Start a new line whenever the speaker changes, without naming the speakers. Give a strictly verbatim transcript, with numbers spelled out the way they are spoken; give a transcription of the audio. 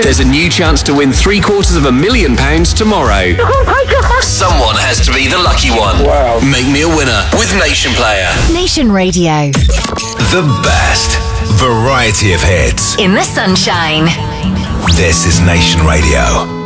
There's a new chance to win three quarters of a million pounds tomorrow.
Oh my God.
Someone has to be the lucky one.
Wow.
Make me a winner with Nation Player.
Nation Radio.
The best variety of hits.
In the sunshine.
This is Nation Radio.